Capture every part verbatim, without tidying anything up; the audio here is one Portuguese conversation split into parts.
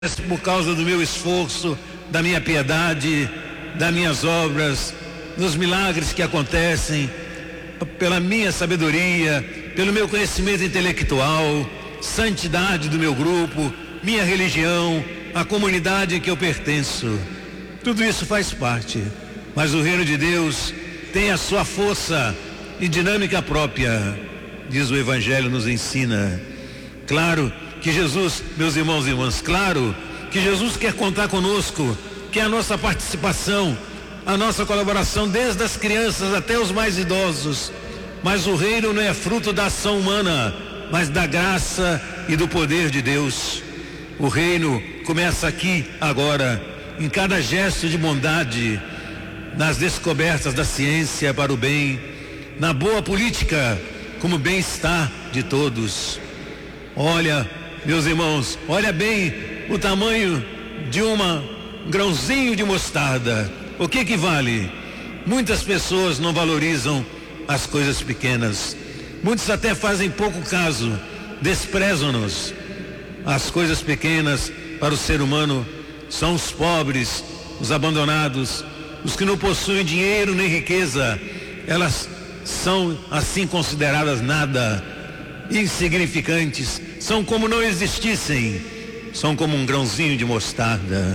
por causa do meu esforço, da minha piedade, das minhas obras, dos milagres que acontecem, pela minha sabedoria, pelo meu conhecimento intelectual, santidade do meu grupo, minha religião, a comunidade em que eu pertenço. Tudo isso faz parte, mas o reino de Deus tem a sua força e dinâmica própria, diz o Evangelho, nos ensina. Claro que Jesus, meus irmãos e irmãs, claro que Jesus quer contar conosco, que a nossa participação, a nossa colaboração, desde as crianças até os mais idosos, mas o reino não é fruto da ação humana, mas da graça e do poder de Deus. O reino começa aqui, agora, em cada gesto de bondade, nas descobertas da ciência para o bem, na boa política, como bem-estar de todos. Olha, meus irmãos, olha bem o tamanho de uma, um grãozinho de mostarda. O que que vale? Muitas pessoas não valorizam as coisas pequenas. Muitos até fazem pouco caso, desprezam-nos. As coisas pequenas para o ser humano são os pobres, os abandonados, os que não possuem dinheiro nem riqueza. Elas são assim consideradas nada, insignificantes, são como não existissem, são como um grãozinho de mostarda.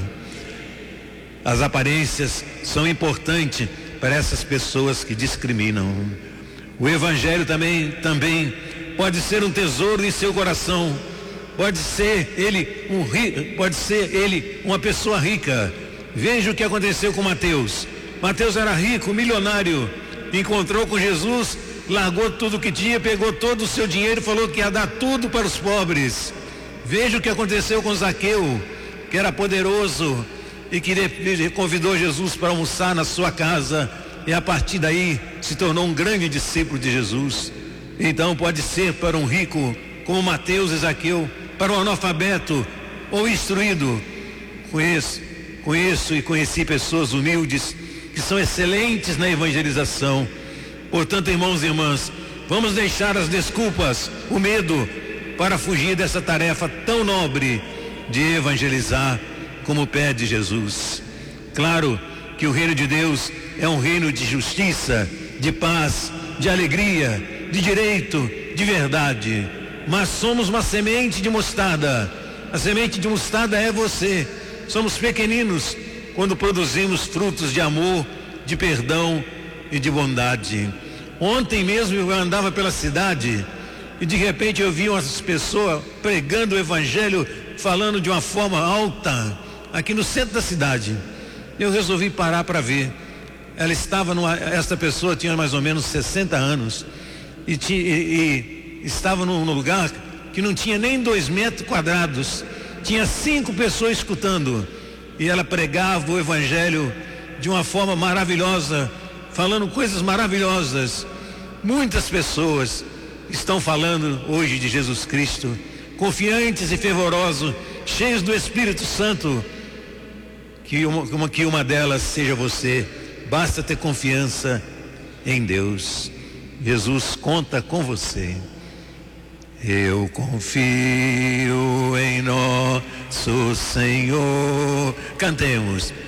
As aparências são importantes para essas pessoas que discriminam. O Evangelho também, também pode ser um tesouro em seu coração. Pode ser ele um ri, pode ser ele uma pessoa rica. Veja o que aconteceu com Mateus. Mateus era rico, milionário, encontrou com Jesus, largou tudo que tinha, pegou todo o seu dinheiro e falou que ia dar tudo para os pobres. Veja o que aconteceu com Zaqueu, que era poderoso e que convidou Jesus para almoçar na sua casa, e a partir daí se tornou um grande discípulo de Jesus. Então pode ser para um rico como Mateus e Zaqueu, para um analfabeto ou instruído. Conheço, conheço e conheci pessoas humildes que são excelentes na evangelização. Portanto, irmãos e irmãs, vamos deixar as desculpas, o medo, para fugir dessa tarefa tão nobre de evangelizar, como pede Jesus. Claro que o reino de Deus é um reino de justiça, de paz, de alegria, de direito, de verdade. Mas somos uma semente de mostarda. A semente de mostarda é você. Somos pequeninos quando produzimos frutos de amor, de perdão e de bondade. Ontem mesmo eu andava pela cidade e de repente eu vi umas pessoas pregando o Evangelho, falando de uma forma alta, aqui no centro da cidade. Eu resolvi parar para ver. Ela estava numa, essa pessoa tinha mais ou menos sessenta anos e, ti, e, e estava num, num lugar que não tinha nem dois metros quadrados. Tinha cinco pessoas escutando e ela pregava o Evangelho de uma forma maravilhosa, falando coisas maravilhosas. Muitas pessoas estão falando hoje de Jesus Cristo, confiantes e fervorosos, cheios do Espírito Santo. Que uma, que uma delas seja você. Basta ter confiança em Deus. Jesus conta com você. Eu confio em nosso Senhor. Cantemos.